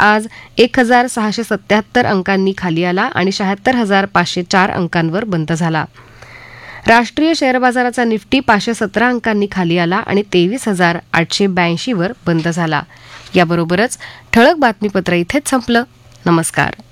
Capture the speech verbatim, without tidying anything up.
आज एक हजार सहाशे सत्याहत्तर अंकांनी खाली आला आणि शहात्तर हजार पाचशे चार अंकांवर बंद झाला. राष्ट्रीय शेअर बाजाराचा निफ्टी पाचशे सतरा अंकांनी खाली आला आणि तेवीस हजार आठशे ब्याऐंशी वर बंद झाला. याबरोबरच ठळक बातमीपत्र इथेच संपलं. नमस्कार.